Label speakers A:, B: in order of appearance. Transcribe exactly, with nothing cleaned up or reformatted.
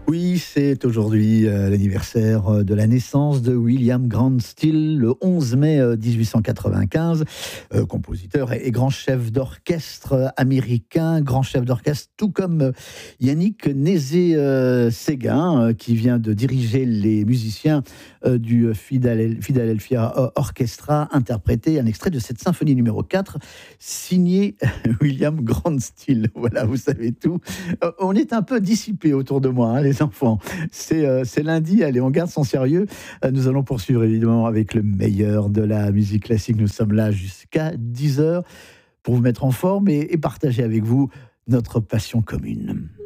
A: Oui, c'est aujourd'hui euh, l'anniversaire euh, de la naissance de William Grant Still, le onze mai euh, dix-huit cent quatre-vingt-quinze, euh, compositeur et, et grand chef d'orchestre euh, américain, grand chef d'orchestre, tout comme euh, Yannick Nézet-Séguin, euh, qui vient de diriger les musiciens euh, du Phidalel- Philadelphia euh, Orchestra, interpréter un extrait de cette symphonie numéro quatre, signée William Grant Still. Voilà, vous savez tout. Euh, on est un peu dissipé autour de moi, hein, les enfants. C'est, euh, c'est lundi, allez, on garde son sérieux. Euh, nous allons poursuivre évidemment avec le meilleur de la musique classique. Nous sommes là jusqu'à dix heures pour vous mettre en forme et, et partager avec vous notre passion commune.